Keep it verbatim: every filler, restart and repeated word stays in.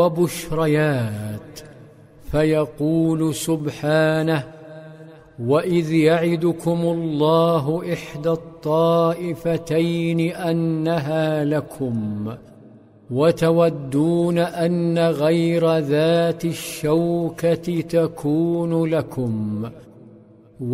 وبشريات، فيقول سبحانه: وإذ يعدكم الله إحدى الطائفتين أنها لكم وتودون أن غير ذات الشوكة تكون لكم